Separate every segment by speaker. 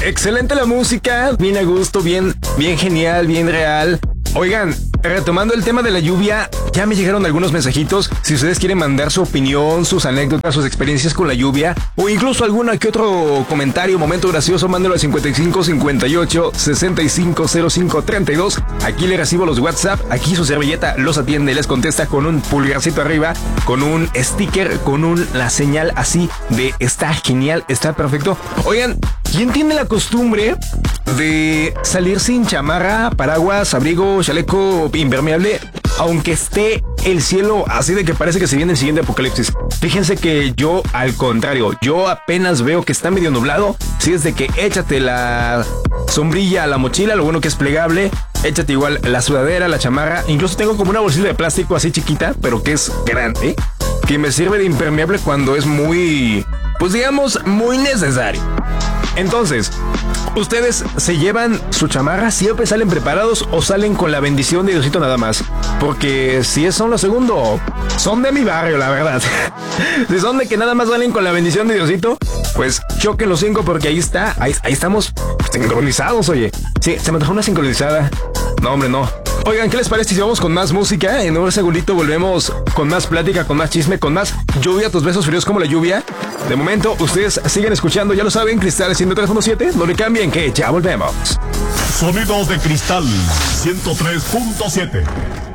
Speaker 1: Excelente la música, bien a gusto, bien genial, bien real. Oigan, retomando el tema de la lluvia, ya me llegaron algunos mensajitos. Si ustedes quieren mandar su opinión, sus anécdotas, sus experiencias con la lluvia, o incluso alguna que otro comentario, momento gracioso, mándalo al 55 58 65 05 32. Aquí le recibo los WhatsApp, aquí su servilleta los atiende, les contesta con un pulgarcito arriba, con un sticker, con la señal así de está genial, está perfecto. Oigan, ¿quién tiene la costumbre de salir sin chamarra, paraguas, abrigo, chaleco impermeable, aunque esté el cielo así de que parece que se viene el siguiente apocalipsis? Fíjense que yo, al contrario, yo apenas veo que está medio nublado, si es de que échate la sombrilla a la mochila, lo bueno que es plegable, échate igual la sudadera, la chamarra, incluso tengo como una bolsita de plástico así chiquita, pero que es grande, que me sirve de impermeable cuando es muy, pues digamos, muy necesario. Entonces, ¿ustedes se llevan su chamarra? ¿Siempre salen preparados o salen con la bendición de Diosito nada más? Porque si son lo segundo, son de mi barrio, la verdad. Si son de que nada más salen con la bendición de Diosito, pues choquen los 5 porque ahí estamos sincronizados, oye. Sí, se me dejó una sincronizada. No, hombre, no. Oigan, ¿qué les parece si vamos con más música? En un segundito volvemos con más plática, con más chisme, con más lluvia, tus besos fríos como la lluvia. De momento, ustedes siguen escuchando, ya lo saben, Cristal 103.7, no le cambien que ya volvemos.
Speaker 2: Sonidos de Cristal 103.7.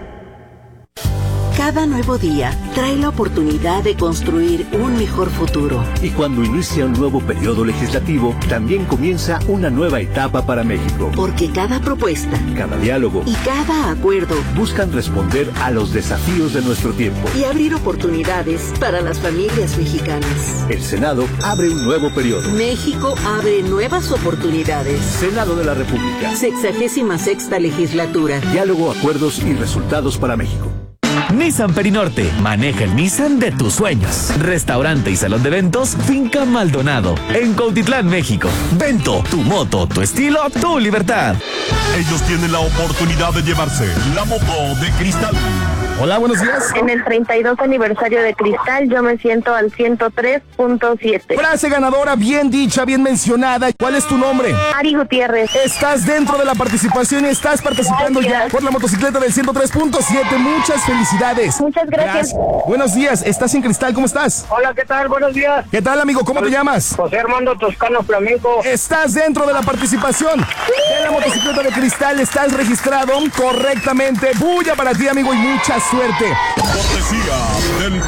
Speaker 3: Cada nuevo día trae la oportunidad de construir un mejor futuro.
Speaker 4: Y cuando inicia un nuevo periodo legislativo, también comienza una nueva etapa para México.
Speaker 3: Porque cada propuesta,
Speaker 4: cada diálogo
Speaker 3: y cada acuerdo
Speaker 4: buscan responder a los desafíos de nuestro tiempo
Speaker 3: y abrir oportunidades para las familias mexicanas.
Speaker 4: El Senado abre un nuevo periodo.
Speaker 3: México abre nuevas oportunidades.
Speaker 4: Senado de la República.
Speaker 3: 66ª legislatura.
Speaker 4: Diálogo, acuerdos y resultados para México.
Speaker 5: Nissan Perinorte, maneja el Nissan de tus sueños. Restaurante y salón de eventos, Finca Maldonado, en Cuautitlán, México. Vento, tu moto, tu estilo, tu libertad.
Speaker 2: Ellos tienen la oportunidad de llevarse la moto de Cristal.
Speaker 1: Hola, buenos días.
Speaker 6: En el 32 aniversario de Cristal, yo me siento al 103.7.
Speaker 7: Frase ganadora, bien dicha, bien mencionada. ¿Cuál es tu nombre?
Speaker 6: Ari Gutiérrez.
Speaker 7: Estás dentro de la participación y estás participando ya por la motocicleta del 103.7. Muchas felicidades.
Speaker 6: Muchas gracias.
Speaker 7: Buenos días, estás en Cristal, ¿cómo estás?
Speaker 8: Hola, ¿qué tal? Buenos días.
Speaker 7: ¿Qué tal, amigo? ¿Cómo te llamas?
Speaker 8: José Armando Toscano Flamenco.
Speaker 7: Estás dentro de la participación de la motocicleta de Cristal. Estás registrado correctamente. Bulla para ti, amigo, y mucha suerte.
Speaker 2: Cortesía del